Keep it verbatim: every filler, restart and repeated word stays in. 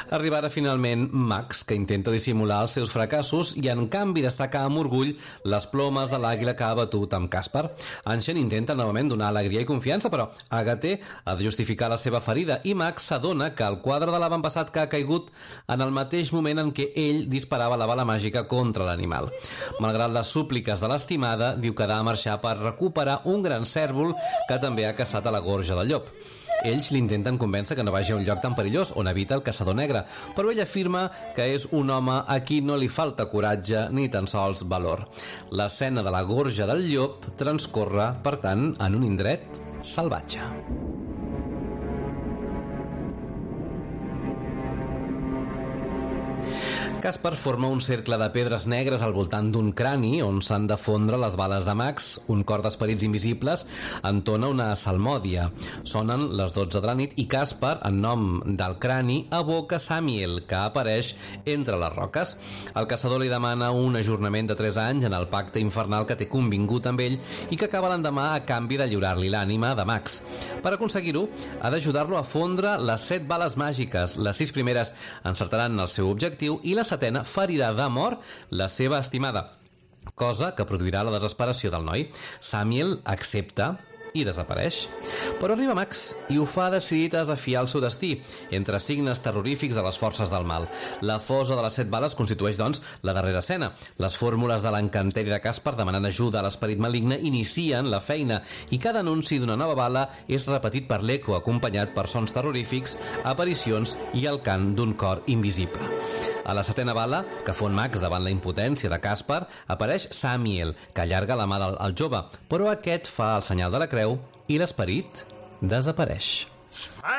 Arribarà finalment Max, que intenta dissimular els seus fracassos i en canvi destacar amb orgull les plomes de l'àguila que ha batut amb Caspar. Anshen intenta novament donar alegria i confiança, però Agathe ha de justificar la seva ferida i Max s'adona que el quadre de l'avantpassat que ha caigut en el mateix moment en què ell disparava la bala màgica contra l'animal. Malgrat les súpliques de l'estimada, diu que ha de marxar per recuperar un gran cèrvol que també ha caçat a la gorja del llop. Ells l'intenten convèncer que no vagi a un lloc tan perillós on evita el caçador negre, però ell afirma que és un home a qui no li falta coratge ni tan sols valor. L'escena de la gorja del llop transcorre, per tant, en un indret salvatge. Caspar forma un cercle de pedres negres al voltant d'un crani on s'han de fondre les bales de Max. Un cor d'esperits invisibles entona una salmòdia. Sonen les dotze de la nit i Caspar, en nom del crani, evoca Samiel, que apareix entre les roques. El caçador li demana un ajornament de tres anys en el pacte infernal que té convingut amb ell i que acaba l'endemà a canvi de lliurar-li l'ànima de Max. Per aconseguir-ho, ha d'ajudar-lo a fondre les set bales màgiques. Les sis primeres encertaran el seu objectiu i la setena ferirà de mort la seva estimada, cosa que produirà la desesperació del noi. Samiel accepta i desapareix. Però arriba Max i ho fa decidit a desafiar el seu destí, entre signes terrorífics de les forces del mal. La fosa de les set bales constitueix, doncs, la darrera escena. Les fórmules de l'encanteri de Caspar demanant ajuda a l'esperit maligne inicien la feina i cada anunci d'una nova bala és repetit per l'eco, acompanyat per sons terrorífics, aparicions i el cant d'un cor invisible. A la setena bala, que fon Max davant la impotència de Caspar, apareix Samiel, que allarga la mà del al jove, però aquest fa el senyal de la creu i l'esperit desapareix.